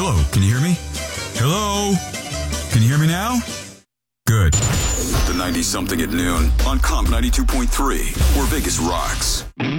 Hello, can you hear me? Hello? Can you hear me now? Good. The 90-something at noon on Comp 92.3, where Vegas rocks.